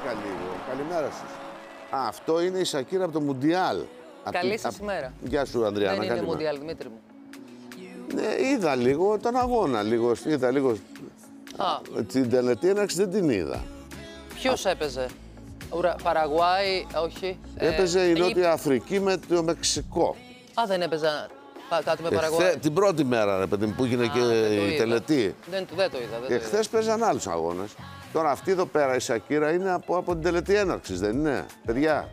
μπερδεύτηκα λίγο. Καλημέρα σας. Αυτό είναι η Σακύρα από το Μουντιάλ. Καλή σας ημέρα. Γεια σου, Ανδριάννα. Δεν είναι Μουντιάλ, Δημήτρη μου. Ναι, είδα λίγο τον αγώνα. Είδα λίγο. Την τελετή έναρξη δεν την είδα. Ποιος έπαιζε? Παραγουάη, όχι. Έπαιζε η Νότια Αφρική με το Μεξικό. Δεν έπαιζε κάτι με Παραγουάη. Την πρώτη μέρα, ρε παιδί μου, που έγινε και η τελετή. Δεν το είδα. Και χθες παίζαν άλλους αγώνες. Τώρα αυτή εδώ πέρα η Σακύρα είναι από την τελετή έναρξης, δεν είναι, παιδιά?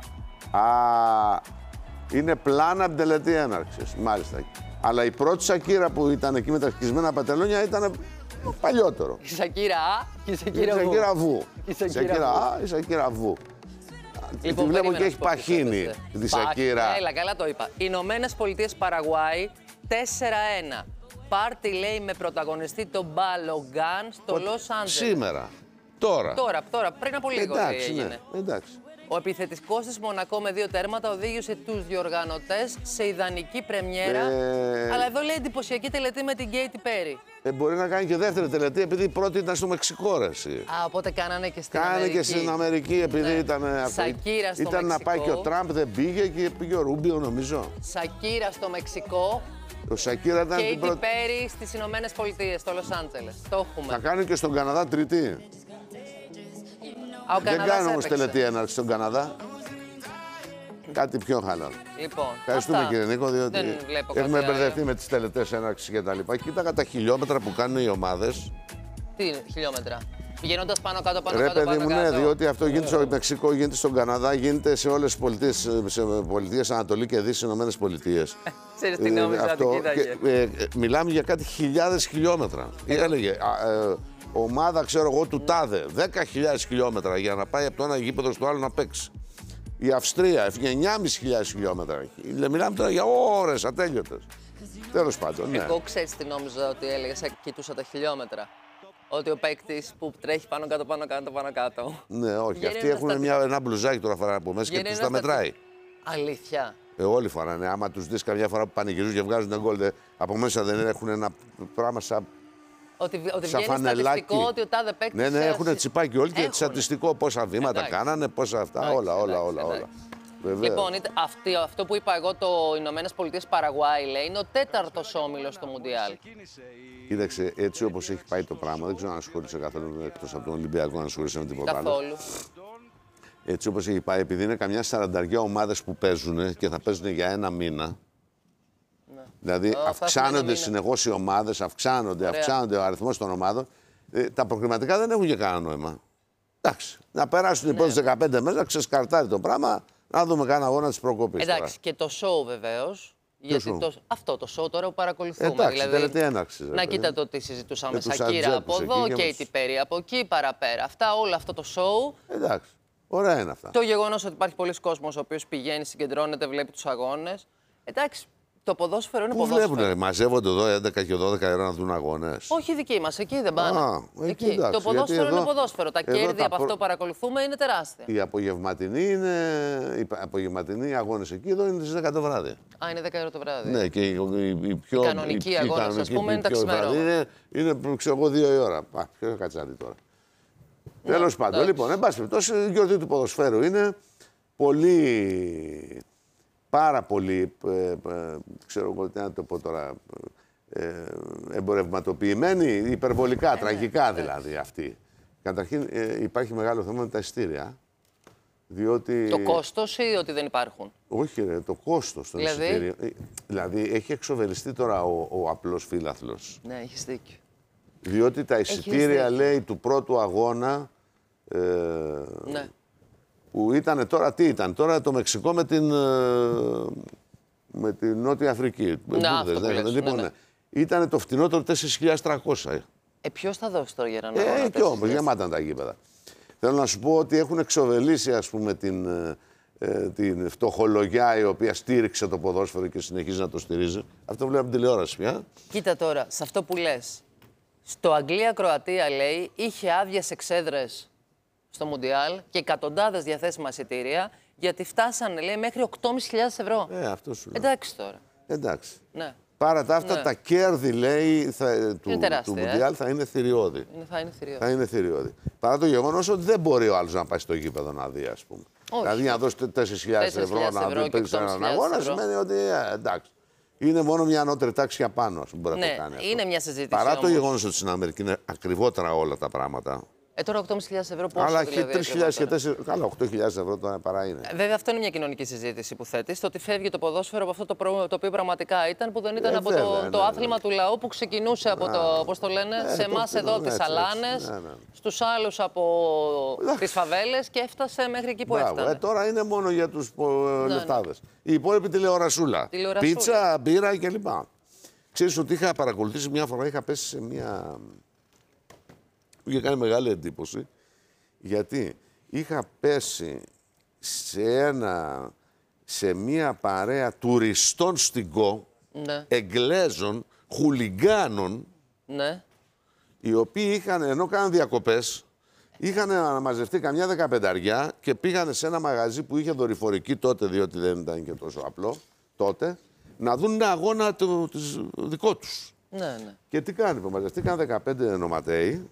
Είναι πλάνα από την τελετή έναρξης, μάλιστα. Αλλά η πρώτη Σακύρα που ήταν εκεί με τα σκισμένα παντελόνια ήταν παλιότερο. Η Σακύρα Α και η Σακύρα Β. Η Σακύρα Β. Η Σακύρα Α, η Σακύρα Β. Λοιπόν, τη βλέπω και έχει παχύνει τη Σακύρα. Έλα, καλά το είπα. Ηνωμένες Πολιτείες Παραγουάη 4-1. Πάρτι, λέει, με πρωταγωνιστή τον Μπαλογκάν στο Λος Άντζελες. Σήμερα. Τώρα, πριν από λίγο έγινε. Ναι, εντάξει. Ο επιθετικός της Μονακό με 2 τέρματα οδήγησε τους διοργανωτές σε ιδανική πρεμιέρα. Αλλά εδώ λέει εντυπωσιακή τελετή με την Κέιτι Πέρι. Μπορεί να κάνει και δεύτερη τελετή επειδή η πρώτη ήταν στο Μεξικό, ρε εσύ. Οπότε κάνανε και στην Αμερική. Κάνε και στην Αμερική επειδή ήταν. Σακύρα στο ήταν Μεξικό. Να πάει και ο Τραμπ, δεν πήγε και πήγε ο Ρούμπιο, νομίζω. Σακύρα στο Μεξικό. Ο Σακύρα ήταν την πρώτη. Και η Πέρι στις Ηνωμένες Πολιτείες, στο Λος Άντζελες. Το έχουμε. Θα κάνει και στον Καναδά τρίτη. Δεν κάνω όμως τελετή έναρξη στον Καναδά. Κάτι πιο χαλαρό. Λοιπόν, ευχαριστούμε κύριε Νίκο, διότι έχουμε μπερδευτεί με τις τελετές έναρξης και τα λοιπά. Κοίταγα τα χιλιόμετρα που κάνουν οι ομάδες. Τι είναι χιλιόμετρα? Πηγαίνοντας πάνω κάτω, πάνω κάτω. Ρε παιδί μου, ναι, διότι αυτό γίνεται στο Μεξικό, γίνεται στον Καναδά, γίνεται σε όλες τις πολιτείες, σε πολιτείες Ανατολή και Δύση, Ηνωμένες Πολιτείες. Ξέρεις τι νόμιζα, μιλάμε για κάτι χιλιάδες χιλιόμετρα. Έλεγε ομάδα, ξέρω εγώ, του τάδε, 10.000 χιλιόμετρα για να πάει από το ένα γήπεδο στο άλλο να παίξει. Η Αυστρία έφυγε 9.500 χιλιόμετρα. Μιλάμε τώρα για ώρες ατέλειωτες. Τέλος πάντων, ναι. Εγώ ξέρεις τι νόμιζα ότι έλεγες, κοιτούσα τα χιλιόμετρα. Ότι ο παίκτης που τρέχει πάνω κάτω, πάνω κάτω, πάνω κάτω. Ναι, όχι. Αυτοί έχουν ένα μπλουζάκι τώρα φορά από μέσα και τους τα μετράει. Αλήθεια? Όλοι φοράνε. Άμα τους δεις καμιά φορά που πανηγυρίζουν και βγάζουν τα γκολ, από μέσα δεν έχουν ένα πράγμα σαν. Ότι βγαίνει στατιστικό ότι ο τάδε παίκτης. Ναι, έχουν τσιπάκι όλοι και στατιστικό πόσα βήματα κάνανε, πόσα αυτά. Όλα. Λοιπόν, αυτό που είπα εγώ, το Ηνωμένες Πολιτείες Παραγουάη, λέει, είναι ο 4ος όμιλος στο Μουντιάλ. Κοίταξε, έτσι όπως έχει πάει το πράγμα, δεν ξέρω αν ασχολείσαι καθόλου εκτός από τον Ολυμπιακό, αν ασχολείσαι με τίποτα άλλο. Καθόλου. Έτσι όπως έχει πάει, επειδή είναι καμιά 40 ομάδες που παίζουν και θα παίζουν για ένα μήνα. Ναι. Δηλαδή αυξάνονται συνεχώς οι ομάδες, αυξάνονται ο αριθμός των ομάδων. Τα προκριματικά δεν έχουν και κανένα νόημα. Εντάξει, να περάσουν οι πρώτες 15 μέρες, να ξεσκαρτάρει το πράγμα, να δούμε κανένα αγώνα της προκοπής. Εντάξει, τώρα. και το show βεβαίως. Γιατί αυτό το show τώρα που παρακολουθούμε. Εντάξει, δηλαδή, έναρξη, να κοίτατε ότι συζητούσαμε Σακύρα από εδώ, Κέιτι Πέρι από εκεί, παραπέρα. Όλο αυτό το show. Εντάξει, ωραία είναι αυτά. Το γεγονός ότι υπάρχει πολλοί κόσμος ο οποίος πηγαίνει, συγκεντρώνεται, βλέπει τους αγώνες. Εντάξει, το ποδόσφαιρο είναι ποδόσφαιρο. Πού βλέπουνε, μαζεύονται εδώ 11 και 12 ώρα να δουν αγώνες. Όχι δικοί μας, εκεί δεν πάνε. Εκεί. Εντάξει, το ποδόσφαιρο είναι ποδόσφαιρο. Τα κέρδη από αυτό που παρακολουθούμε είναι τεράστια. Οι απογευματινοί αγώνες εκεί εδώ είναι στις 10 το βράδυ. Είναι 10 ώρα το βράδυ. Ναι, και οι πιο κανονικοί αγώνες, ας πούμε, είναι τα ξημερώματα. Είναι, ξέρω εγώ, 2 η ώρα. Ποιο θα κάτσει να δει τώρα. Τέλος πάντων, λοιπόν, εν πάση περιπτώσει, η γιορτή του ποδοσφαίρου είναι πάρα πολύ, ξέρω εγώ τι να το πω τώρα, εμπορευματοποιημένη, υπερβολικά, τραγικά δηλαδή αυτή. Καταρχήν υπάρχει μεγάλο θέμα με τα εισιτήρια. Διότι... Το κόστος ή ότι δεν υπάρχουν? Όχι, το κόστος των εισιτήριων. Δηλαδή έχει εξοβεριστεί τώρα ο απλός φίλαθλος. Ναι, έχεις δίκιο. Διότι τα εισιτήρια, λέει, του πρώτου αγώνα. Ναι. Που ήταν τώρα, τι ήταν, τώρα το Μεξικό με την Νότια Αφρική. Ναι. Ήταν το φτηνότερο 4.300. Ποιος θα δώσει τώρα για έναν αγώνα? Και όμως, γεμάτα τα γήπεδα. Θέλω να σου πω ότι έχουν εξοβελήσει, ας πούμε, την φτωχολογιά η οποία στήριξε το ποδόσφαιρο και συνεχίζει να το στηρίζει. Αυτό βλέπω από την τηλεόραση πια. Κοίτα τώρα, σε αυτό που λες. Στο Αγγλία-Κροατία, λέει, είχε άδειες εξέδρες στο Μουντιάλ και εκατοντάδες διαθέσιμα εισιτήρια, γιατί φτάσανε, λέει, μέχρι 8.500 ευρώ. Αυτό σου λέω. Εντάξει τώρα. Εντάξει. Ναι. Παρά τα αυτά, τα κέρδη, λέει, του Μουντιάλ θα είναι θηριώδη. Θα είναι θηριώδη. Παρά το γεγονός ότι δεν μπορεί ο άλλος να πάει στο γήπεδο να δει, ας πούμε. Όχι. Δηλαδή, να δώσει 4.000 ευρώ να δει παίξει έναν αγώνα, σημαίνει ότι εντάξει. Είναι μόνο μια ανώτερη τάξη για πάνω, ας πούμε, μπορεί να το κάνει. Είναι μια συζήτηση. Παρά το γεγονός ότι στην Αμερική είναι ακριβότερα όλα τα πράγματα. Τώρα 8.500 ευρώ πόσο. Αλλά δηλαδή, 3.000 και 4.000. Καλά, 8.000 ευρώ τώρα παρά είναι. Βέβαια, αυτό είναι μια κοινωνική συζήτηση που θέτει. Το ότι φεύγει το ποδόσφαιρο από αυτό το οποίο πραγματικά ήταν, που δεν ήταν από το άθλημα του λαού που ξεκινούσε από το. Πώς το λένε, σε εμάς εδώ από τις σαλάνες, στους άλλους από τις φαβέλες και έφτασε μέχρι εκεί που έφτασε. Τώρα είναι μόνο για τους λεφτάδες. Η υπόλοιπη τηλεορασούλα. Πίτσα, μπύρα κλπ. Ξέρεις ότι είχα παρακολουθήσει μια φορά, είχα πέσει σε μια. Μου είχε κάνει μεγάλη εντύπωση, γιατί είχα πέσει σε μια παρέα τουριστών στην ΚΟ, Εγγλέζων, χουλιγκάνων, οι οποίοι είχαν, ενώ κάναν διακοπές, είχαν αναμαζευτεί καμιά 15 και πήγανε σε ένα μαγαζί που είχε δορυφορική τότε, διότι δεν ήταν και τόσο απλό τότε, να δουν ένα αγώνα δικό τους. Και τι κάνει, που μαζευτήκαν 15 νοματέοι,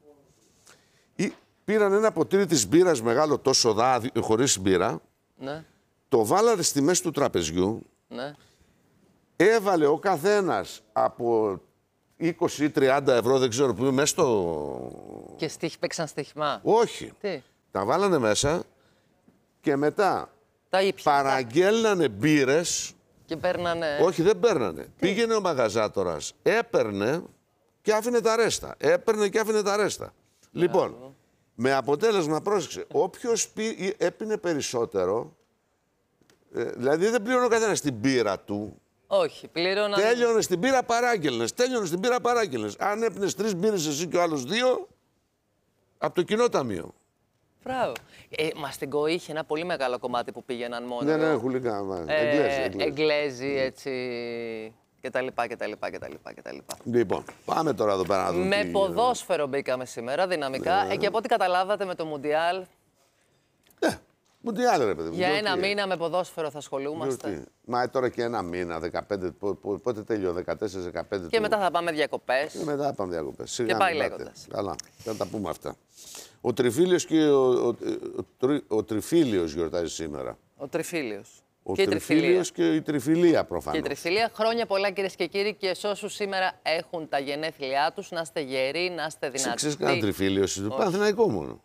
πήραν ένα ποτήρι της μπύρας μεγάλο τόσο χωρίς μπύρα, το βάλανε στη μέση του τραπεζιού, έβαλε ο καθένας από 20 ή 30 ευρώ, δεν ξέρω που, μέσα στο. Και παίξαν στοίχημα. Όχι. Τι? Τα βάλανε μέσα και μετά παραγγέλνανε μπύρες. Και παίρνανε. Όχι, δεν παίρνανε. Πήγαινε ο μαγαζάτορας, έπαιρνε και άφηνε τα ρέστα. Έπαιρνε και άφηνε τα ρέστα. Λοιπόν, με αποτέλεσμα, πρόσεξε, όποιος έπινε περισσότερο, δηλαδή δεν πλήρωνε ο καθένας την μπύρα του. Όχι, πλήρωναν. Τέλειωνε στην μπύρα, παράγγελνες. Αν έπινες 3 μπύρες εσύ και ο άλλος 2, από το κοινό ταμείο. Μπράβο. Μα στην ΚΟ είχε ένα πολύ μεγάλο κομμάτι που πήγαιναν μόνο. Ναι, χουλικά. Εγγλέζοι, έτσι. κτλ. Λοιπόν, πάμε τώρα εδώ πέρα να δούμε. Με ποδόσφαιρο μπήκαμε σήμερα, δυναμικά. Και από ό,τι καταλάβατε με το Μουντιάλ. Ναι, Μουντιάλ, ρε παιδί μου. Για ένα μήνα με ποδόσφαιρο θα ασχολούμαστε. Μα τώρα και ένα μήνα, 15. Πότε τελειώ, 14-15. Και μετά θα πάμε διακοπές. Και μετά θα πάμε διακοπές. Και πάει λέγοντας. Καλά, θα τα πούμε αυτά. Ο Τριφίλιος και ο Τριφίλιος γιορτάζει σήμερα. Ο Τριφίλιος. Ο Τριφίλιος και η Τριφιλία προφανώς. Και η Τριφιλία. Χρόνια πολλά, κυρίες και κύριοι, και σε όσους σήμερα έχουν τα γενέθλιά τους, να είστε γεροί, να είστε δυνατοί. Ξέρεις κανένα Τριφίλιος, το Παναθηναϊκό μόνο.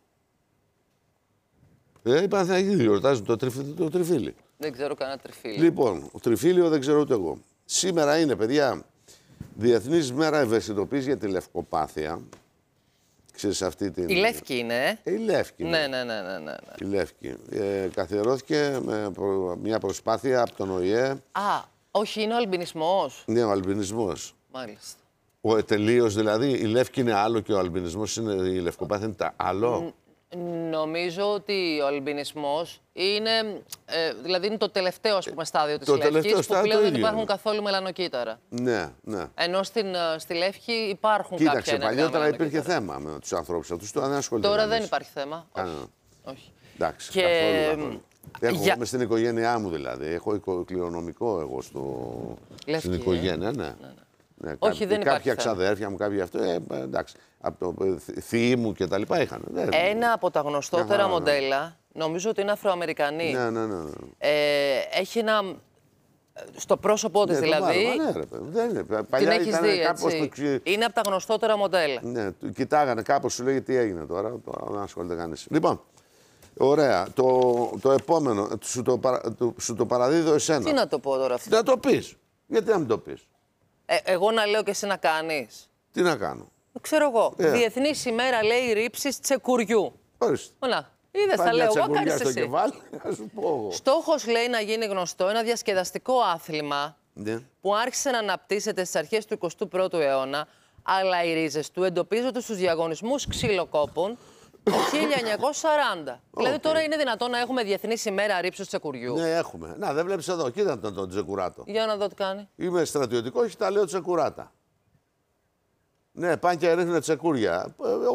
Οι Παναθηναϊκοί γιορτάζουν το Τριφίλι. Δεν ξέρω κανένα Τριφίλιο. Λοιπόν, ο Τριφίλιο δεν ξέρω ούτε εγώ. Σήμερα είναι, παιδιά, Διεθνής Μέρα Ευαισθητοποίησης για τη Λευκοπάθεια. Ξέρεις αυτή την. Η Λεύκη είναι. Η Λεύκη. Ναι. Η Λεύκη. Καθιερώθηκε με μια προσπάθεια από τον ΟΗΕ. Όχι, είναι ο αλμπινισμός. Ναι, ο αλμπινισμός. Μάλιστα. Τελείως δηλαδή. Η Λεύκη είναι άλλο και ο αλμπινισμός είναι. Η Λευκοπάθεια είναι άλλο. Νομίζω ότι ο αλμπινισμός είναι, δηλαδή είναι το τελευταίο, ας πούμε, στάδιο της Λεύκης, που πλέον δεν υπάρχουν καθόλου μελανοκύτταρα. Ναι. Ενώ στη Λεύκη υπάρχουν κάποια ενεργά. Κοίταξε, παλιότερα υπήρχε θέμα με τους ανθρώπους αυτούς. Τώρα δεν υπάρχει θέμα. Όχι. Εντάξει, καθόλου. Έχω μες στην οικογένειά μου δηλαδή. Έχω κληρονομικό εγώ στην οικογένεια. Ναι. Όχι, δεν υπάρχει. Κάποια ξαδέρφια μου, κάποια αυτό. Εντάξει. Από το θείοι μου και τα λοιπά είχαν. Ένα από τα γνωστότερα μοντέλα, νομίζω ότι είναι Αφροαμερικανή. Ναι. Έχει ένα. Στο πρόσωπό της δηλαδή. Δεν είναι. Την έχεις δει, έτσι. Είναι από τα γνωστότερα μοντέλα. Ναι, κοιτάγανε κάπως, σου λέγει τι έγινε τώρα. Δεν ασχολείται κανείς. Λοιπόν, ωραία. Το επόμενο, σου το παραδίδω εσένα. Τι να το πω τώρα αυτό. Να το πεις. Γιατί να μην το πεις. Εγώ να λέω και εσύ να κάνεις. Τι να κάνω. Ξέρω εγώ. Διεθνής ημέρα, λέει, ρήψης τσεκουριού. Ορίστε. Όλα. Είδες, τα λέω εγώ, κάνεις εσύ. Κεφάλι, να σου πω εγώ. Στόχος, λέει, να γίνει γνωστό ένα διασκεδαστικό άθλημα που άρχισε να αναπτύσσεται στις αρχές του 21ου αιώνα, αλλά οι ρίζες του εντοπίζονται στους διαγωνισμούς ξυλοκόπων το 1940. Δηλαδή τώρα είναι δυνατόν να έχουμε Διεθνής ημέρα ρήψης τσεκουριού. Ναι, έχουμε. Να, δεν βλέπεις εδώ. Κοίτα τον τσεκουράτο. Για να δω τι κάνει. Είμαι στρατιωτικό και τα λέω τσεκουράτα. Ναι, πάνε και ρίχνουν τσεκούρια.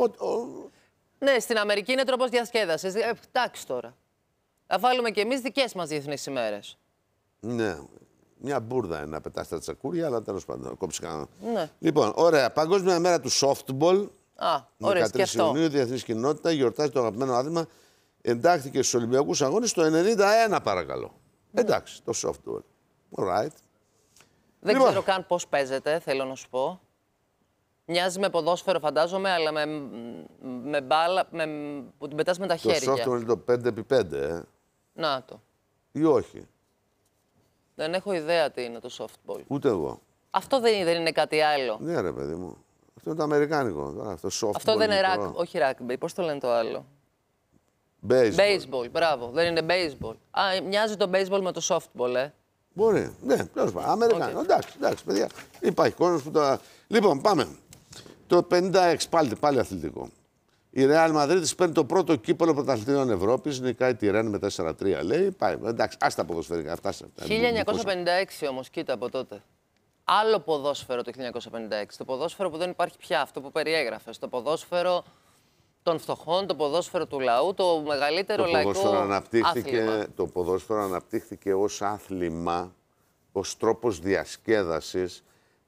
Ναι, στην Αμερική είναι τρόπος διασκέδασης. Εντάξει τώρα. Θα βάλουμε κι εμείς δικές μας διεθνείς ημέρες. Ναι. Μια μπουρδα είναι να πετάς τα τσακούρια, αλλά τέλος πάντων, κόψει κανένα. Ναι. Λοιπόν, ωραία. Παγκόσμια μέρα του softball. Ωραία, 13 Ιουνίου, διεθνής κοινότητα γιορτάζει το αγαπημένο άθλημα. Εντάχθηκε στους Ολυμπιακούς Αγώνες το 91, παρακαλώ. Εντάξει, το softball. Alright. Δεν ξέρω καν πώς παίζεται, θέλω να σου πω. Μοιάζει με ποδόσφαιρο, φαντάζομαι, αλλά με μπάλα που την πετάς με τα χέρια. Το softball είναι το 5x5, Να το. ή όχι? Δεν έχω ιδέα τι είναι το softball. Ούτε εγώ. Αυτό δεν είναι κάτι άλλο. Ναι, ρε παιδί μου. Αυτό είναι το αμερικάνικο. Αυτό δεν είναι όχι rugby. Πώς το λένε το άλλο? Baseball. Μπράβο. Δεν είναι baseball. Μοιάζει το baseball με το softball, Μπορεί. Ναι, τέλος πάντων. Αμερικάνικο. Εντάξει, παιδιά. Υπάρχει κόσμος που το. Λοιπόν, πάμε. Το 56, πάλι αθλητικό. Η Real Madrid παίρνει το πρώτο κύπελλο πρωταθλητριών Ευρώπης. Νικάει τη Ρεν με 4-3, λέει. Πάει. Εντάξει, άστα ποδοσφαιρικά. 1956 όμως, κοίτα από τότε. Άλλο ποδόσφαιρο το 1956. Το ποδόσφαιρο που δεν υπάρχει πια, αυτό που περιέγραφες. Το ποδόσφαιρο των φτωχών, το ποδόσφαιρο του λαού, το μεγαλύτερο λαϊκό άθλημα. Το ποδόσφαιρο αναπτύχθηκε ως άθλημα, ως τρόπος διασκέδασης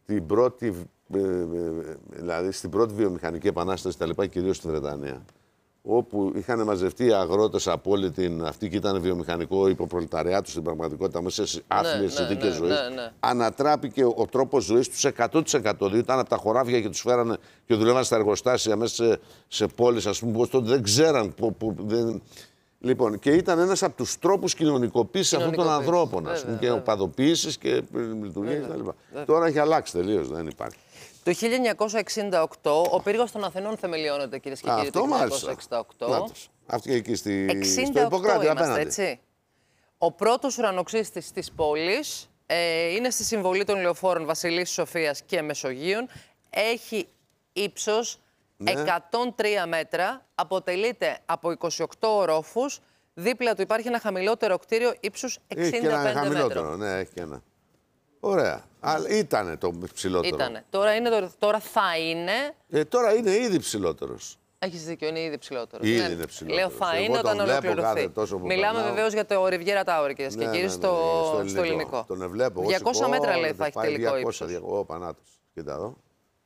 δηλαδή στην πρώτη βιομηχανική επανάσταση, τα λοιπά, κυρίως στη Βρετανία. Όπου είχαν μαζευτεί αγρότες από όλη την αυτή και ήταν βιομηχανικό υποπρολεταριάτο στην πραγματικότητα, μέσα σε άθλιες συνθήκες ζωής. Ανατράπηκε ο τρόπος ζωής τους 100%. Δηλαδή ήταν από τα χωράφια και τους φέρανε και δουλεύαν στα εργοστάσια μέσα σε πόλεις, ας πούμε, τότε δεν ξέραν. Λοιπόν, και ήταν ένας από τους τρόπους κοινωνικοποίησης αυτών των ανθρώπων, ας πούμε, και οπαδοποίησης και λειτουργία κτλ. Τώρα έχει αλλάξει τελείως, δεν υπάρχει. Το 1968 ο πύργος των Αθηνών θεμελιώνεται, κυρίες και κύριοι, το 1968. Αυτό και εκεί στο Ιπποκράτη απέναντι. Έτσι. Ο πρώτος ουρανοξύστης της πόλης είναι στη συμβολή των λεωφόρων Βασιλής Σοφίας και Μεσογείων. Έχει ύψος 103 μέτρα, αποτελείται από 28 ορόφους. Δίπλα του υπάρχει ένα χαμηλότερο κτίριο ύψους 65 μέτρων. Ναι, έχει ένα. Ωραία. Αλλά ήτανε το ψηλότερο. Ήτανε. Τώρα θα είναι. Τώρα είναι ήδη ψηλότερος. Έχεις δίκιο, είναι ήδη ψηλότερος. Ήδη είναι ψηλότερος. Λέω θα είναι όταν ολοκληρωθεί. Μιλάμε βεβαίως για το Riviera Tower, κυρίες και κύριοι, στο ελληνικό. Τον βλέπω. 200 μέτρα λέει θα έχει τελικό ύψος. Ο Πανάτος. Κοίτα εδώ.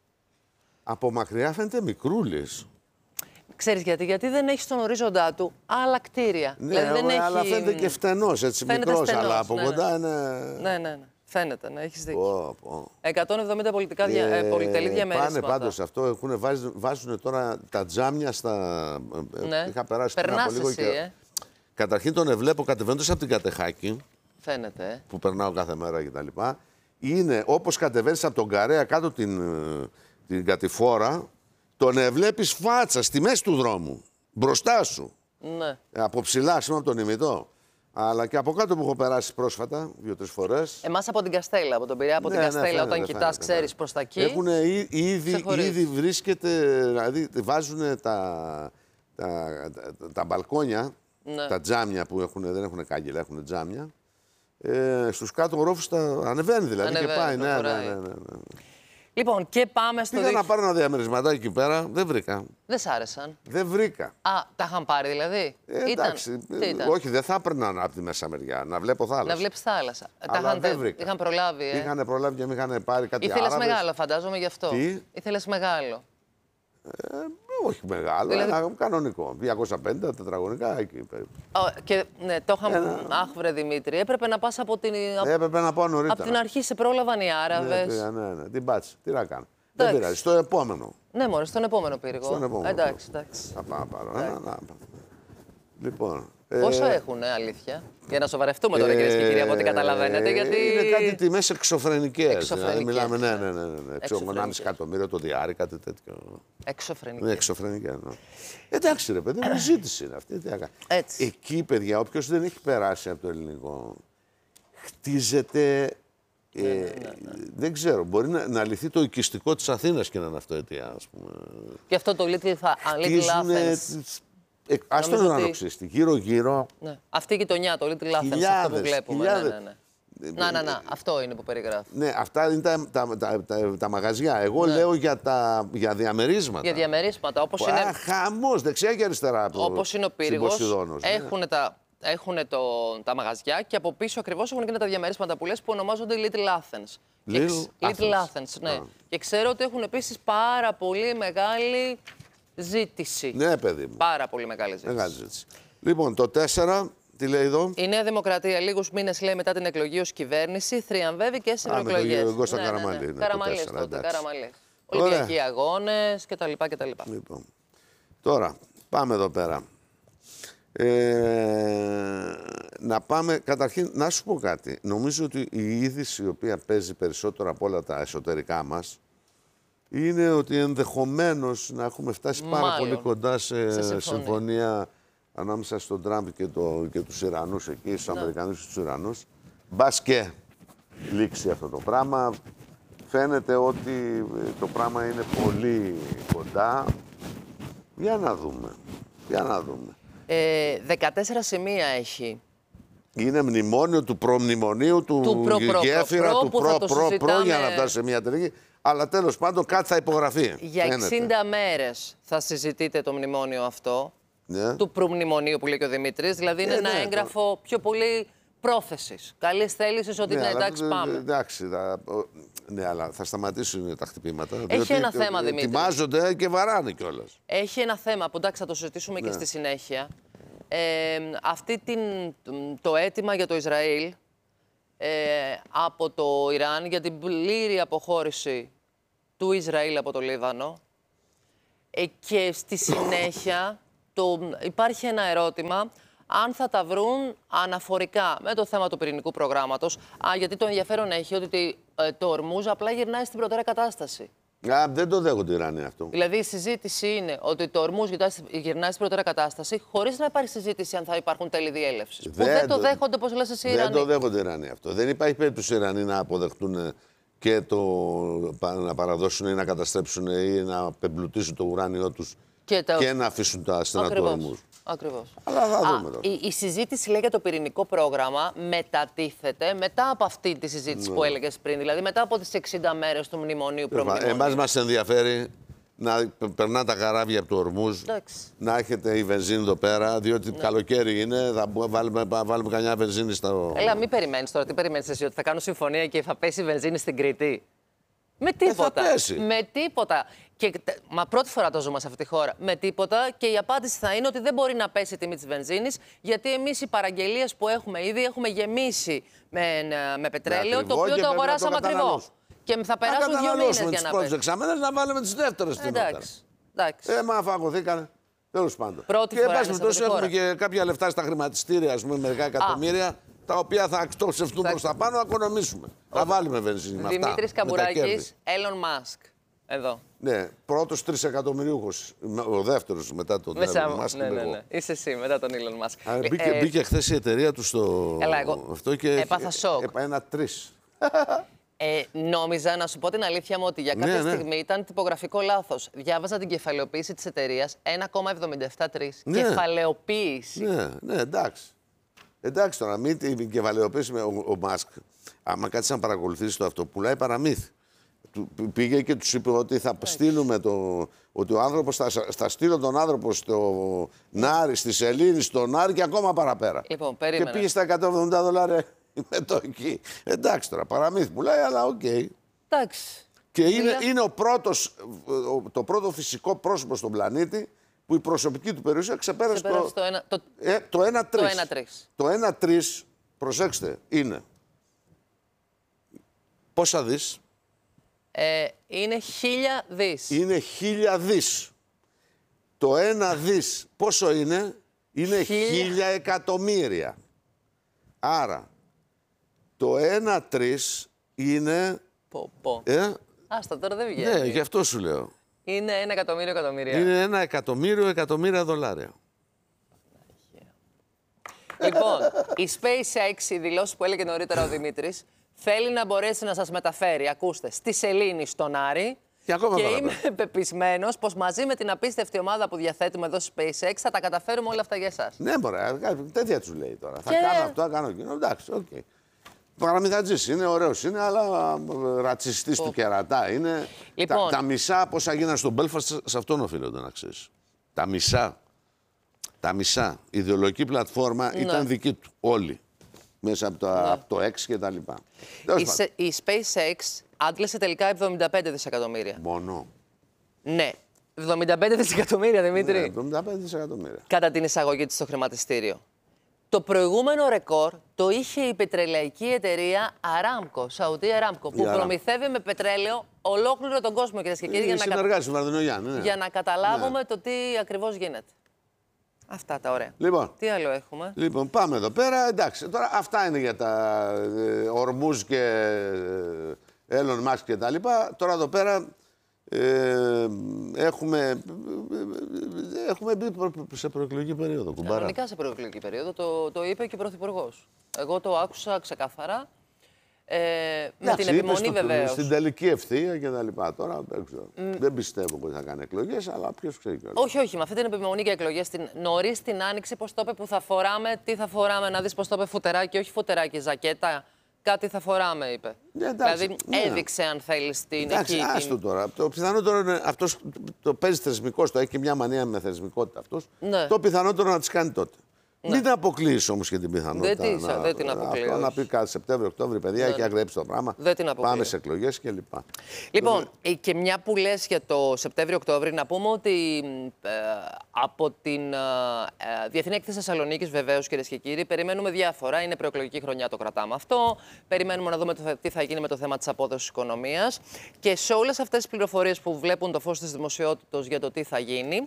Από μακριά φαίνεται μικρούλης. Ξέρεις γιατί δεν έχει στον ορίζοντά του άλλα κτίρια. Ναι, δηλαδή δεν αλλά έχει... φαίνεται και φτενός, έτσι μικρός, αλλά από κοντά είναι... Ναι. Φαίνεται, ναι, έχεις δίκιο. 170 πολυτελή διαμερίσματα. Πάνε πάντως αυτό, βάζουν τώρα τα τζάμια στα... Είχα περάσει πριν από λίγο και... Καταρχήν τον εβλέπω κατεβαίνοντας από την Κατεχάκη. Φαίνεται. Που περνάω κάθε μέρα κτλ. Είναι όπως κατεβαίνεις από τον Καρέα κάτω την κατηφόρα, τον εβλέπεις φάτσα στη μέση του δρόμου. Μπροστά σου. Ναι. Από ψηλά, σήμερα από τον ημιτό. Αλλά και από κάτω που έχω περάσει πρόσφατα, 2-3 φορές. Εμάς από την Καστέλα, από τον Πειραιά, από την Καστέλα, όταν κοιτάς, ξέρεις προς τα εκεί. Έχουν ήδη βρίσκεται, δηλαδή βάζουν τα μπαλκόνια, τα τζάμια που δεν έχουν κάγκελα, έχουν τζάμια. Στους κάτω ορόφους τα ανεβαίνει δηλαδή και πάει. Ναι. Λοιπόν, και πάμε στο. Πήγα να πάρω ένα διαμερισματάκι εκεί πέρα, δεν βρήκα. Δεν σ' άρεσαν. Δεν βρήκα. Τα είχαν πάρει δηλαδή. Εντάξει. Όχι, δεν θα έπαιρναν από τη μέσα μεριά. Να βλέπω θάλασσα. Να βλέπεις θάλασσα. Δεν βρήκα. Είχαν προλάβει. Είχαν προλάβει και με είχαν πάρει κάτι άλλο. Ήθελες μεγάλο, φαντάζομαι γι' αυτό. Τι? Ήθελες μεγάλο. Όχι μεγάλο, ένα κανονικό. 250 τετραγωνικά εκεί. Και ναι, το είχαμε. Αχ, βρε Δημήτρη, έπρεπε να πας από την. Έπρεπε να πάω νωρίτερα. Από την αρχή σε πρόλαβαν οι Άραβες. Ναι, την πάτση. Τι να κάνω. Δεν πειράζει. Στο επόμενο. Ναι, μωρέ, στον επόμενο πύργο. Στον επόμενο. Εντάξει. Θα πάω πάρω. Λοιπόν. Πόσο έχουν, αλήθεια. Για να σοβαρευτούμε τώρα, κυρίες και κύριοι, από ό,τι καταλαβαίνετε. Γιατί... Είναι κάτι τιμές εξωφρενικές. Δηλαδή, μιλάμε, ναι. 1,5 εκατομμύριο το διάρρη, κάτι τέτοιο. Εξωφρενικές. Ναι, εξωφρενικές. Ναι. Εντάξει, ρε παιδί, η ζήτηση είναι αυτή. Έτσι. Εκεί, παιδιά, όποιος δεν έχει περάσει από το ελληνικό, χτίζεται. Δεν ξέρω, μπορεί να λυθεί το οικιστικό της Αθήνας και να είναι αυτό αιτία, ας πούμε. Και αυτό το Little Athens. Ας τον ουρανοξύστη, γύρω-γύρω. Ναι. Αυτή η γειτονιά, το Little Athens, αυτό που βλέπουμε. Ναι. Αυτό είναι που περιγράφει. Ναι, αυτά είναι τα μαγαζιά. Εγώ λέω για διαμερίσματα. Για διαμερίσματα, όπως είναι. Χαμός, δεξιά και αριστερά. Όπως είναι ο πύργος. Έχουν έχουν τα μαγαζιά και από πίσω ακριβώς έχουν και τα διαμερίσματα που λες που ονομάζονται Little Athens. Little Athens, ναι. Και ξέρω ότι έχουν επίσης πάρα πολύ μεγάλη ζήτηση. Ναι, παιδί μου. Πάρα πολύ μεγάλη ζήτηση. Λοιπόν, το 4, τι λέει εδώ. Η Νέα Δημοκρατία, λίγους μήνες λέει μετά την εκλογή ως κυβέρνηση, θριαμβεύει και στις ευρωεκλογές. Εγώ στα Καραμαλή. Καραμαλής τότε, Καραμαλή. Ολυμπιακοί αγώνες κτλ. Λοιπόν, τώρα, πάμε εδώ πέρα. Να πάμε, καταρχήν, να σου πω κάτι. Νομίζω ότι η είδηση η οποία παίζει περισσότερο από όλα τα εσωτερικά μας είναι ότι ενδεχομένως να έχουμε φτάσει πάρα πολύ κοντά σε συμφωνία ανάμεσα στον Τραμπ και τους Ιρανούς εκεί, στους Αμερικανούς και τους Ιρανούς. Μπας και λήξει αυτό το πράγμα. Φαίνεται ότι το πράγμα είναι πολύ κοντά. Για να δούμε. 14 σημεία έχει. Είναι μνημόνιο του προμνημονίου, του γέφυρα, του προ, για να φτάσει σε μια τελική. Αλλά τέλος πάντων κάτι θα υπογραφεί. Για 60 μέρες θα συζητείτε το μνημόνιο αυτό, του προμνημονίου που λέει και ο Δημήτρης. Δηλαδή είναι ένα έγγραφο πιο πολύ πρόθεσης. Καλής θέλησης ότι εντάξει πάμε. Εντάξει, ναι, αλλά θα σταματήσουν τα χτυπήματα. Έχει ένα θέμα, Δημήτρη. Ετοιμάζονται και βαράνε κιόλας. Έχει ένα θέμα που εντάξει θα το συζητήσουμε και στη συνέχεια. Το αίτημα για το Ισραήλ από το Ιράν για την πλήρη αποχώρηση του Ισραήλ από το Λίβανο και στη συνέχεια υπάρχει ένα ερώτημα αν θα τα βρουν αναφορικά με το θέμα του πυρηνικού προγράμματος. Γιατί το ενδιαφέρον έχει ότι το Ορμούζ απλά γυρνάει στην προτέρα κατάσταση. Δεν το δέχονται οι Ιρανοί αυτό. Δηλαδή η συζήτηση είναι ότι το Ορμούζ γυρνάει στην προτέρα κατάσταση χωρίς να υπάρχει συζήτηση αν θα υπάρχουν τέλη διέλευσης. Που δεν το δέχονται, όπως λες εσύ, οι Ιρανοί. Δεν το δέχονται οι Ιρανοί αυτό. Δεν υπάρχει περίπτωση οι Ιρανοί να αποδεχτούν και να παραδώσουν ή να καταστρέψουν ή να απεμπλουτίσουν το ουράνιό τους και να αφήσουν τα στενά του Ορμούζ. Ακριβώς. Αλλά θα δούμε τώρα. Η συζήτηση λέει για το πυρηνικό πρόγραμμα μετατίθεται μετά από αυτή τη συζήτηση που έλεγες πριν. Δηλαδή μετά από τις 60 μέρες του μνημονίου προμνημονίου. Εμάς μας ενδιαφέρει να περνά τα καράβια από το Ορμούζ, να έχετε η βενζίνη εδώ πέρα, διότι καλοκαίρι είναι, θα βάλουμε κανιά βενζίνη στο... Έλα, μην περιμένεις τώρα. Τι περιμένεις εσύ, ότι θα κάνω συμφωνία και θα πέσει η βενζίνη στην Κρήτη? Με τίποτα. Με τίποτα. Μα πρώτη φορά το ζούμε σε αυτή τη χώρα. Με τίποτα. Και η απάντηση θα είναι ότι δεν μπορεί να πέσει η τιμή της βενζίνης, γιατί εμείς οι παραγγελίες που έχουμε ήδη έχουμε γεμίσει με πετρέλαιο, το οποίο το αγοράσαμε ακριβώς. Και θα περάσουν 2 μήνες για να πέσει. Τις πρώτες εξάμηνες να βάλουμε τις δεύτερες τιμές. Εντάξει. Μα φαγωθήκανε. Τέλος πάντων. Και εν πάση περιπτώσει έχουμε και κάποια λεφτά στα χρηματιστήρια, ας πούμε, μερικά εκατομμύρια, τα οποία θα εκτοξευτούν προς τα πάνω, να οικονομήσουμε. Θα βάλουμε βενζίνη. Δημήτρης Καμπουράκης, Elon Musk. Εδώ. Ναι, πρώτος 3 εκατομμυρίουχος. Ο δεύτερος μετά τον Elon Musk. Ναι. Είσαι εσύ μετά τον Elon Musk. Μπήκε χθες η εταιρεία του στο. Αυτό και έπαθα σοκ. Ένα 3. Νόμιζα, να σου πω την αλήθεια μου, ότι για κάποια στιγμή ήταν τυπογραφικό λάθος. Διάβαζα την κεφαλαιοποίηση της εταιρείας 1,773. Κεφαλαιοποίηση. Ναι, εντάξει. Εντάξει τώρα, μην την κεφαλαιοποίηση με ο Μάσκ. Άμα κάτσει να παρακολουθήσει το αυτό, πουλάει παραμύθι. Πήγε και τους είπε ότι θα στείλουμε ότι ο άνθρωπος θα στείλω τον άνθρωπο στο Νάρι, στη Σελήνη, στο Νάρι και ακόμα παραπέρα. Λοιπόν, περίμενε. Και πήγε στα $170 συμμετοχή. Εντάξει τώρα, παραμύθι πουλάει, αλλά οκ. Εντάξει. Και είναι το πρώτο φυσικό πρόσωπο στον πλανήτη που η προσωπική του περιουσία ξεπέρασε το 1,3. Το 1,3, προσέξτε, είναι πόσα δις? Είναι 1000 δις. Είναι 1000 δις. Το 1 δις πόσο είναι? Είναι 1000 εκατομμύρια. Άρα το 1,3 είναι... Άστα, τώρα δεν βγαίνει. Ναι, γι' αυτό σου λέω. Είναι 1 εκατομμύριο εκατομμύρια. Είναι 1 εκατομμύριο εκατομμύρια δολάρια. Λοιπόν, η SpaceX, οι δηλώσεις που έλεγε νωρίτερα ο Δημήτρης, θέλει να μπορέσει να σας μεταφέρει, ακούστε, στη Σελήνη, στον Άρη. Και είμαι πεπισμένος πως μαζί με την απίστευτη ομάδα που διαθέτουμε εδώ στη SpaceX θα τα καταφέρουμε όλα αυτά για εσάς. Ναι, μωρέ, τέτοια τους λέει τώρα. Θα κάνω αυτό, θα κάνω εκείνο. Εντάξει, οκ. Παραμυθατζής είναι, ωραίος είναι, αλλά ρατσιστής του κερατά είναι. Λοιπόν, τα μισά πόσα γίνανε στον Μπέλφαστ σε αυτόν οφείλονται, να ξέρεις. Τα μισά. Τα μισά. Η ιδεολογική πλατφόρμα ήταν δική του. Όλοι. Μέσα από το X και τα λοιπά. Η SpaceX άντλησε τελικά 75 δισεκατομμύρια. Μόνο. Ναι. 75 δισεκατομμύρια, Δημήτρη. Ναι, 75 δισεκατομμύρια. Κατά την εισαγωγή της στο χρηματιστήριο. Το προηγούμενο ρεκόρ το είχε η πετρελαϊκή εταιρεία Aramco, Saudi Aramco, που προμηθεύει με πετρέλαιο ολόκληρο τον κόσμο, κυρίες και κύριοι. Για να καταλάβουμε το τι ακριβώς γίνεται. Αυτά τα ωραία. Λοιπόν, τι άλλο έχουμε? Λοιπόν, πάμε εδώ πέρα. Εντάξει, τώρα αυτά είναι για τα Ορμούζ και Elon Musk και τα λοιπά. Τώρα εδώ πέρα έχουμε μπει σε προεκλογική περίοδο, κουμπάρα. Κανονικά σε προεκλογική περίοδο, το είπε και ο Πρωθυπουργός. Εγώ το άκουσα ξεκάθαρα. Με την επιμονή βεβαίως. Στην τελική ευθεία και τα λοιπά. Τώρα δεν ξέρω. Δεν πιστεύω ότι θα κάνει εκλογές, αλλά ποιος ξέρει. Όχι, με αυτή την επιμονή και εκλογές. Νωρίς την άνοιξη, πώς το είπε, που θα φοράμε, τι θα φοράμε, να δεις πώς το είπε, φουτεράκι, όχι φουτεράκι, ζακέτα. Κάτι θα φοράμε, είπε. Δηλαδή έδειξε, αν θέλεις, την εκεί. Άστο τώρα. Το πιθανότερο είναι αυτός το παίζει θεσμικός, το έχει και μια μανία με θεσμικότητα αυτός. Ναι. Το πιθανότερο να τις κάνει τότε. Ναι. Μην την αποκλείσεις όμως και την πιθανότητα. Δεν την αποκλείω. Να πει κάτι Σεπτέμβριο-Οκτώβριο, παιδιά, έχει αγρέψει το πράγμα. Δεν την αποκλείω. Πάμε σε εκλογές κλπ. Λοιπόν, και μια που λες για το Σεπτέμβριο-Οκτώβριο, να πούμε ότι από την Διεθνή Έκθεση Θεσσαλονίκης, βεβαίως, κυρίες και κύριοι, περιμένουμε διάφορα. Είναι προεκλογική χρονιά, το κρατάμε αυτό. Περιμένουμε να δούμε τι θα γίνει με το θέμα της απόδοσης οικονομίας. Και σε όλες αυτές τις πληροφορίες που βλέπουν το φως της δημοσιότητας για το τι θα γίνει,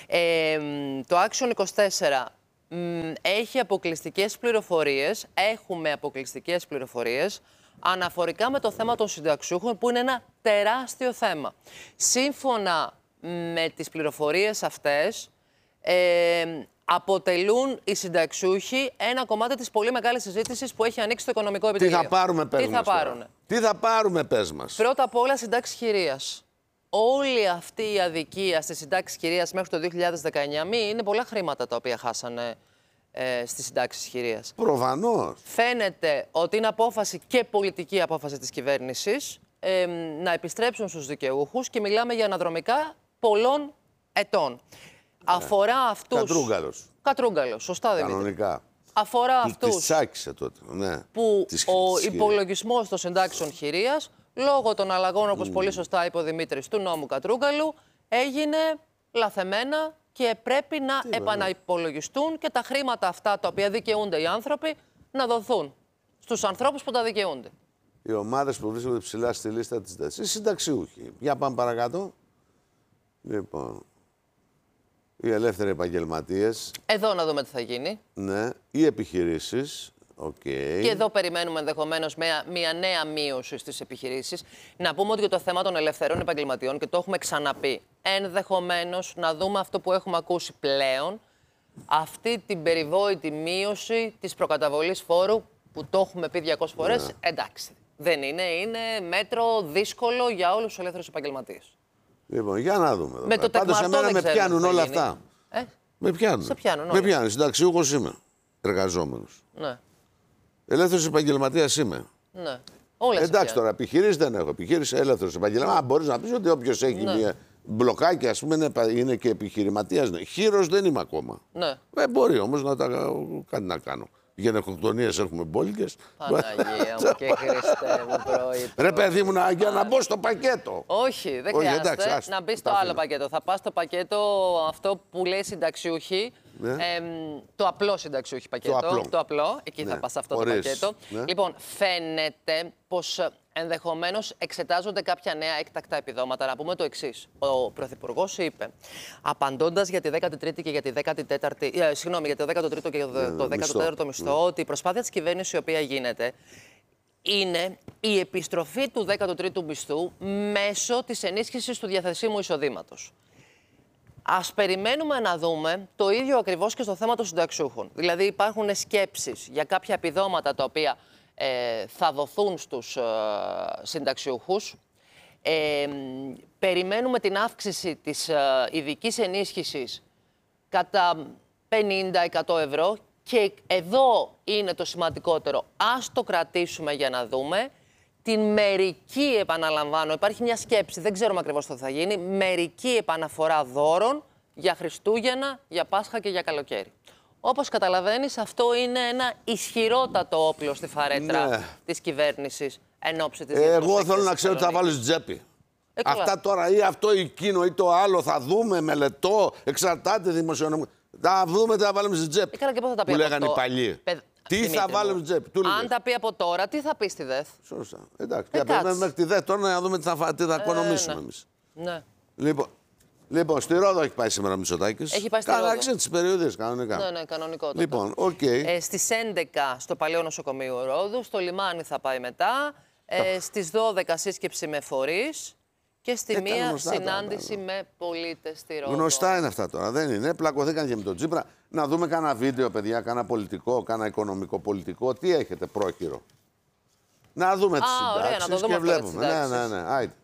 το Action 24. Έχει αποκλειστικές πληροφορίες, έχουμε αποκλειστικές πληροφορίες αναφορικά με το θέμα των συνταξιούχων, που είναι ένα τεράστιο θέμα. Σύμφωνα με τις πληροφορίες αυτές, αποτελούν οι συνταξιούχοι ένα κομμάτι της πολύ μεγάλης συζήτησης που έχει ανοίξει το οικονομικό επιτελείο. Τι θα πάρουμε, πες μας. Τι θα πάρουμε, πες μας. Πρώτα απ' όλα, συντάξεις χειρίας. Όλη αυτή η αδικία στις συντάξεις χειρίας μέχρι το 2019 είναι πολλά χρήματα τα οποία χάσανε στις συντάξεις χειρίας. Προφανώς. Φαίνεται ότι είναι απόφαση και πολιτική απόφαση της κυβέρνησης να επιστρέψουν στους δικαιούχους και μιλάμε για αναδρομικά πολλών ετών. Αφορά αυτούς... Κατρούγκαλος, σωστά, Δημήτρη. Κανονικά. Αφορά αυτούς τις τσάκισε τότε, ναι. Που ο υπολογισμός των συντάξεων χειρίας, λόγω των αλλαγών, όπως πολύ σωστά είπε ο Δημήτρης, του νόμου Κατρούγκαλου, έγινε λαθεμένα και πρέπει να επαναυπολογιστούν και τα χρήματα αυτά τα οποία δικαιούνται οι άνθρωποι να δοθούν στους ανθρώπους που τα δικαιούνται. Οι ομάδες που βρίσκονται ψηλά στη λίστα της ΔΕΣ. Οι συνταξιούχοι. Για πάμε παρακάτω. Λοιπόν, οι ελεύθεροι επαγγελματίες. Εδώ να δούμε τι θα γίνει. Ναι, οι επιχειρήσεις. Okay. Και εδώ περιμένουμε ενδεχομένως μια νέα μείωση στις επιχειρήσεις. Να πούμε ότι για το θέμα των ελευθερών επαγγελματιών, και το έχουμε ξαναπεί, ενδεχομένως να δούμε αυτό που έχουμε ακούσει πλέον, αυτή την περιβόητη μείωση της προκαταβολής φόρου, που το έχουμε πει 200 φορές. Εντάξει, δεν είναι. Είναι μέτρο δύσκολο για όλους τους ελεύθερους επαγγελματίες. Λοιπόν, για να δούμε. Με το πάντως εμένα με πιάνουν όλα αυτά. Με πιάνουν. Σε πιάνουν. Με πιάνουν. Συνταξιούχος είμαι. Εργαζόμενος. Ναι. Ελεύθερος επαγγελματίας είμαι. Ναι. Εντάξει τώρα, επιχειρήσεις δεν έχω. Επιχείρηση ελεύθερος επαγγελματίας. Μπορείς να πεις ότι όποιος έχει μια μπλοκάκι, ας πούμε, είναι και επιχειρηματίας. Ναι. Χείρος δεν είμαι ακόμα. Ναι. Μπορεί όμως κάτι να κάνω. Γενοκτονίες έχουμε μπόλικες. Παναγία μου και Χριστέ μου, πρωί. Ρε παιδί μου, για να μπω στο πακέτο. Όχι, δεν χρειάζεται να μπει στο άλλο πακέτο. Θα πας στο πακέτο αυτό που λέει συνταξιούχοι. Ναι. Το απλό συνταξιούχοι πακέτο. Το απλό. Εκεί θα πας αυτό το πακέτο. Ναι. Λοιπόν, φαίνεται πως ενδεχομένως εξετάζονται κάποια νέα έκτακτα επιδόματα. Να πούμε το εξής. Ο Πρωθυπουργός είπε, απαντώντας για τη 13η και για τη 14η, συγγνώμη, για το 13ο και το 14ο μισθό, ότι η προσπάθεια της κυβέρνησης η οποία γίνεται είναι η επιστροφή του 13ου μισθού μέσω της ενίσχυσης του διαθεσίμου εισοδήματος. Ας περιμένουμε να δούμε το ίδιο ακριβώς και στο θέμα των συνταξιούχων. Δηλαδή υπάρχουν σκέψεις για κάποια επιδόματα τα οποία θα δοθούν στους συνταξιούχους. Περιμένουμε την αύξηση της ειδικής ενίσχυσης κατά 50-100 ευρώ και εδώ είναι το σημαντικότερο. Ας το κρατήσουμε για να δούμε την μερική, επαναλαμβάνω, υπάρχει μια σκέψη, δεν ξέρουμε ακριβώς τι θα γίνει, μερική επαναφορά δώρων για Χριστούγεννα, για Πάσχα και για καλοκαίρι. Όπως καταλαβαίνεις, αυτό είναι ένα ισχυρότατο όπλο στη φαρέτρα της κυβέρνησης εν ώψη της διεθνούς. Εγώ θέλω να ξέρω τι θα βάλεις τσέπη. Αυτά τώρα ή αυτό ή εκείνο ή το άλλο θα δούμε, μελετώ, εξαρτάται δημοσιονομικά. Θα δούμε τι θα βάλουμε στην τσέπη. Και πώς θα τα πει που λέγανε οι παλιοί. Τι θα βάλουμε στην τσέπη. Αν τα πει από τώρα, τι θα πει στη ΔΕΘ. Σωστά. Εντάξει. Και περιμένουμε μέχρι τη ΔΕΘ τώρα να δούμε τι θα οικονομήσουμε εμείς. Ναι. Λοιπόν, στη Ρόδο έχει πάει σήμερα ο Μητσοτάκης. Έχει πάει στη Ρόδο. Άρχισε τις περιοδίες κανονικά. Ναι, κανονικότατα. Λοιπόν, οκ. Στις 11 στο Παλαιό Νοσοκομείο Ρόδου, στο λιμάνι θα πάει μετά. Στις 12 σύσκεψη με φορείς. Και στη μία συνάντηση με πολίτες στη Ρόδο. Γνωστά είναι αυτά τώρα, δεν είναι. Πλακωθήκαν και με τον Τσίπρα. Να δούμε κάνα βίντεο, παιδιά, κάνα πολιτικό, κάνα οικονομικό πολιτικό. Τι έχετε πρόχειρο. Να δούμε τις συντάξεις και βλέπουμε. Ναι. Άιντε.